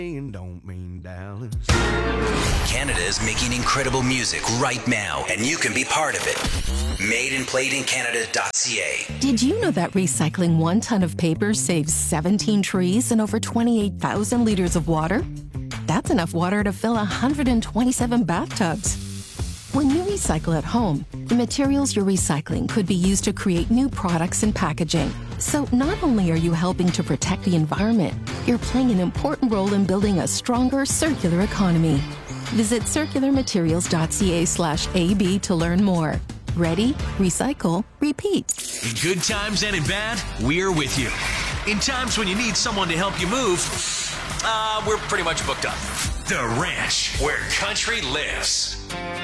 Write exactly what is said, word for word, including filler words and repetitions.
Don't mean Dallas. Canada is making incredible music right now, and you can be part of it. made and played in canada dot c a. Did you know that recycling one ton of paper saves seventeen trees and over twenty-eight thousand liters of water? That's enough water to fill one hundred twenty-seven bathtubs. When you recycle at home, the materials you're recycling could be used to create new products and packaging. So not only are you helping to protect the environment, you're playing an important role in building a stronger circular economy. Visit circular materials dot c a slash A B to learn more. Ready, recycle, repeat. In good times and in bad, we're with you. In times when you need someone to help you move, uh, we're pretty much booked up. The Ranch, where country lives.